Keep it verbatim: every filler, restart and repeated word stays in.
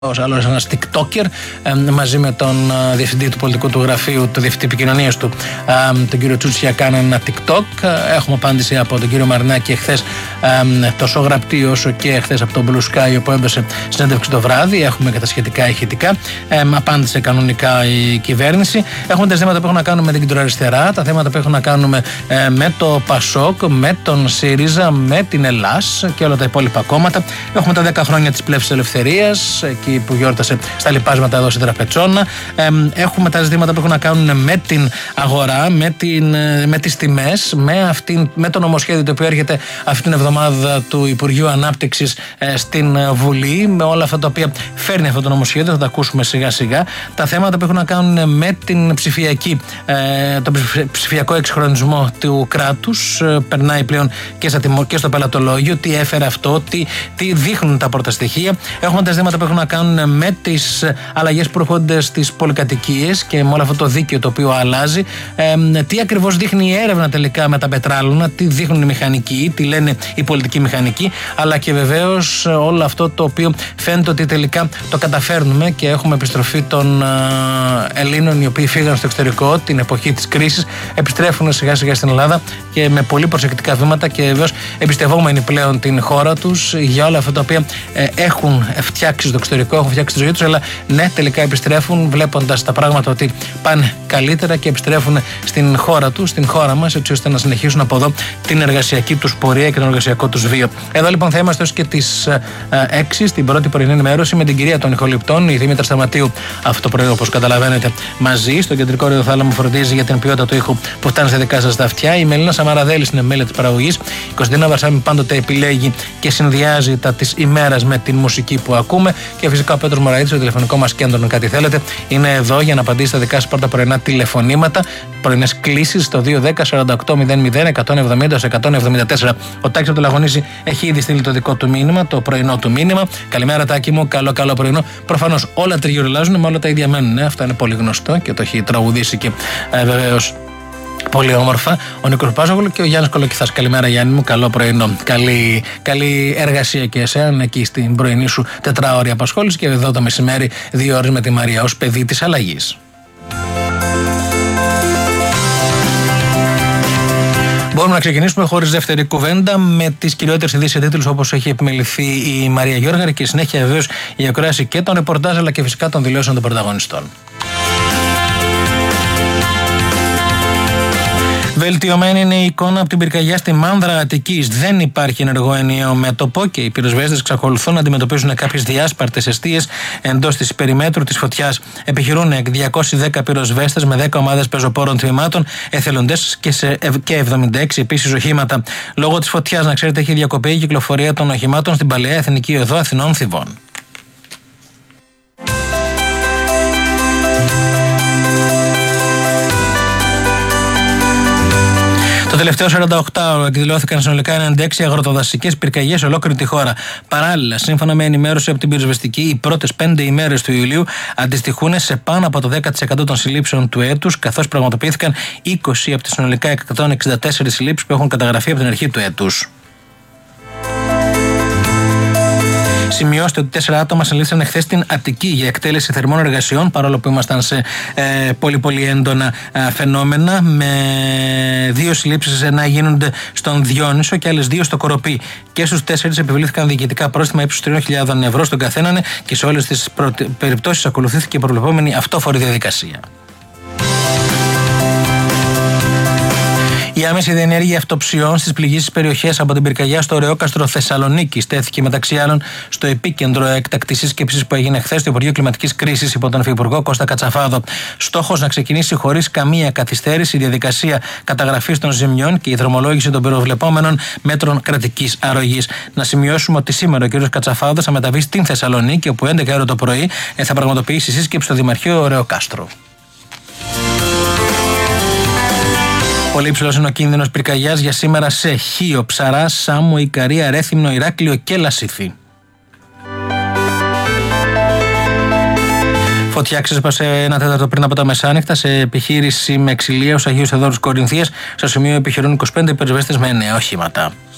ως άλλος ένας TikToker ε, μαζί με τον ε, διευθυντή του πολιτικού του γραφείου, του διευθυντή επικοινωνίας του, ε, τον κύριο Τσούτσια, κάνανε ένα TikTok. Έχουμε απάντηση από τον κύριο Μαρινάκη εχθές, ε, τόσο γραπτή όσο και εχθές από τον Blue Sky, όπου έδωσε συνέντευξη το βράδυ. Έχουμε και τα σχετικά ηχητικά. Ε, απάντησε κανονικά η κυβέρνηση. Έχουμε τα θέματα που έχουν να κάνουν με την κεντροαριστερά, τα θέματα που έχουν να κάνουν ε, με το Πασόκ, με τον ΣΥΡΙΖΑ, με την Ελλάς και όλα τα υπόλοιπα κόμματα. Έχουμε τα δέκα χρόνια της Πλεύσης Ελευθερίας, εκεί που γιόρτασε στα λοιπάσματα εδώ στην Τραπετσόνα. Ε, έχουμε τα ζητήματα που έχουν να κάνουν με την αγορά, με, την, με τις τιμές, με, αυτήν, με το νομοσχέδιο το οποίο έρχεται αυτή την εβδομάδα του Υπουργείου Ανάπτυξης ε, στην Βουλή, με όλα αυτά τα οποία φέρνει αυτό το νομοσχέδιο, θα τα ακούσουμε σιγά σιγά. Τα θέματα που έχουν να κάνουν με την ψηφιακή, ε, τον ψηφιακό εξυγχρονισμό του κράτους, ε, περνάει πλέον και, στα, και στο πελατολόγιο, τι έφερε αυτό, τι, τι δείχνουν τα πρώτα στοιχεία. Έχουμε τα ζητήματα που έχουν να κάνουν με τις αλλαγές που προχωρούνται στις πολυκατοικίες και με όλο αυτό το δίκαιο το οποίο αλλάζει. Ε, τι ακριβώς δείχνει η έρευνα τελικά με τα πετράλωνα, τι δείχνουν οι μηχανικοί, τι λένε οι πολιτικοί μηχανικοί, αλλά και βεβαίως όλο αυτό το οποίο φαίνεται ότι τελικά το καταφέρνουμε και έχουμε επιστροφή των Ελλήνων οι οποίοι φύγαν στο εξωτερικό την εποχή της κρίσης, επιστρέφουν σιγά σιγά στην Ελλάδα και με πολύ προσεκτικά βήματα και βεβαίως εμπιστευόμενοι πλέον την χώρα τους για όλα αυτά τα οποία ε, έχουν φτιάξει στο εξωτερικό, έχουν φτιάξει τη ζωή τους, αλλά ναι, τελικά επιστρέφουν βλέποντας τα πράγματα ότι πάνε καλύτερα και επιστρέφουν στην χώρα τους, στην χώρα μας, έτσι ώστε να συνεχίσουν από εδώ την εργασιακή τους πορεία και τον εργασιακό τους βίο. Εδώ λοιπόν θα είμαστε ως και τις έξι στην πρώτη πρωινή ενημέρωση με την κυρία των ηχοληπτών, η Δήμητρα Σταματίου, αυτό το πρωί όπως καταλαβαίνετε, μαζί στο κεντρικό ραδιοθάλαμο φροντίζει για την ποιότητα του ήχου που φτάνει στα δικά σας τα αυτιά. Η Μελίνα Σαμαραδέλη είναι μέλη της παραγωγής. Η Κωνσταντίνα Βαρσάμι πάντοτε επιλέγει και συνδυάζει τα της ημέρας με την μουσική που ακούμε. Και φυσικά ο Πέτρος Μωραΐτης, το τηλεφωνικό μας κέντρο, αν κάτι θέλετε, είναι εδώ για να απαντήσει στα δικά σας πρώτα πρωινά τηλεφωνήματα, πρωινές κλήσεις στο δύο ένα μηδέν σαράντα οκτώ μηδέν μηδέν εκατόν εβδομήντα εκατόν εβδομήντα τέσσερα. Ο Τάκης από το Λαγωνίση έχει ήδη στείλει το δικό του μήνυμα, το πρωινό του μήνυμα. Καλημέρα, Τάκη μου, καλό καλό πρωινό. Προφανώς όλα τριγυρολάζουν, με όλα τα ίδια μένουν. Ε. Αυτό είναι πολύ γνωστό και το έχει τραγουδήσει και ε, βεβαίως πολύ όμορφα ο Νίκος Πάζογλου και ο Γιάννης Κολοκυθάς. Καλημέρα, Γιάννη μου, καλό πρωινό. Καλή, καλή εργασία και εσένα εκεί στην πρωινή σου τετράωρη απασχόληση και εδώ το μεσημέρι δύο ώρες με τη Μαρία ως παιδί της αλλαγής. Μπορούμε να ξεκινήσουμε χωρίς δεύτερη κουβέντα με τις κυριότερες ειδήσεις σε τίτλους όπως έχει επιμεληθεί η Μαρία Γιώργαρη και συνέχεια βεβαίως η ακρόαση και των ρεπορτάζ αλλά και φυσικά των δηλώσεων των πρωταγωνιστών. Βελτιωμένη είναι η εικόνα από την πυρκαγιά στη Μάνδρα Αττικής. Δεν υπάρχει ενεργό ενιαίο μέτωπο και οι πυροσβέστες εξακολουθούν να αντιμετωπίζουν κάποιες διάσπαρτες εστίες εντός της περιμέτρου της φωτιάς. Επιχειρούν διακόσιοι δέκα πυροσβέστες με δέκα ομάδες πεζοπόρων τμήματων, εθελοντές και, σε, και εβδομήντα έξι επίσης οχήματα. Λόγω της φωτιάς, να ξέρετε, έχει διακοπεί η κυκλοφορία των οχημάτων στην παλαιά Εθνική Οδό Αθηνών Θηβών. Το τελευταίο σαρανταοκτάωρο εκδηλώθηκαν συνολικά ενενήντα έξι αγροτοδασικές πυρκαγιές σε ολόκληρη τη χώρα. Παράλληλα, σύμφωνα με ενημέρωση από την πυροσβεστική, οι πρώτες πέντε ημέρες του Ιουλίου αντιστοιχούν σε πάνω από το δέκα τοις εκατό των συλλήψεων του έτους, καθώς πραγματοποιήθηκαν είκοσι από τις συνολικά εκατόν εξήντα τέσσερις συλλήψεις που έχουν καταγραφεί από την αρχή του έτους. Σημειώστε ότι τέσσερα άτομα συνελήφθησαν εχθές στην Αττική για εκτέλεση θερμών εργασιών, παρόλο που ήμασταν σε ε, πολύ πολύ έντονα ε, φαινόμενα, με δύο συλλήψεις να γίνονται στον Διόνυσο και άλλες δύο στο Κοροπή. Και στους τέσσερις επιβλήθηκαν διοικητικά πρόστιμα ύψους τριών χιλιάδων ευρώ στον καθέναν και σε όλες τις προτε... περιπτώσεις ακολουθήθηκε η προβλεπόμενη αυτόφορη διαδικασία. Η άμεση διενέργεια αυτοψιών στις πληγήσεις περιοχές από την πυρκαγιά στο Ωρεόκαστρο Θεσσαλονίκη στέθηκε μεταξύ άλλων στο επίκεντρο έκτακτης σύσκεψης που έγινε χθες στο Υπουργείο Κλιματικής Κρίσης υπό τον Υφυπουργό Κώστα Κατσαφάδο. Στόχος να ξεκινήσει χωρίς καμία καθυστέρηση η διαδικασία καταγραφής των ζημιών και η δρομολόγηση των προβλεπόμενων μέτρων κρατικής αρρωγής. Να σημειώσουμε ότι σήμερα ο κ. Κατσαφάδος θα μεταβεί στην Θεσσαλονίκη, όπου έντεκα ώρα το πρωί θα πραγματοποιήσει σύσκεψη στο Δημαρχείο Ωρεοκάστρου. Πολύ υψηλός είναι ο κίνδυνος πυρκαγιάς για σήμερα σε Χίο, Ψαρά, Σάμο, Ικαρία, Ρέθυμνο, Ηράκλειο και Λασίθι. Φωτιά ξέσπασε ένα τέταρτο πριν από τα μεσάνυχτα σε επιχείρηση με ξυλία ως Αγίου Θεοδόρους Κορινθίας. Στο σημείο επιχειρούν είκοσι πέντε πυροσβέστες με εννέα οχήματα.